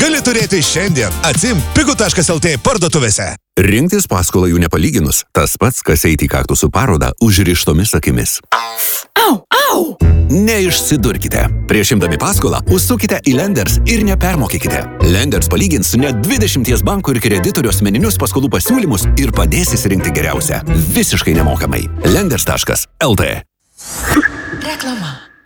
gali turėti šiandien. Atsim pigu.lt parduotuvėse. Rinktis paskolą jų nepalyginus, tas pats, kas eiti į kaktusų parodą užrištomis akimis. Au, au! Neišsidurkite. Prieš imdami paskolą, užsukite į Lenders ir nepermokykite. Lenders palygins net 20 bankų ir kreditorių asmeninius paskolų pasiūlymus ir padės įsirinkti geriausią. Visiškai nemokamai. Lenders.lt. Reklama.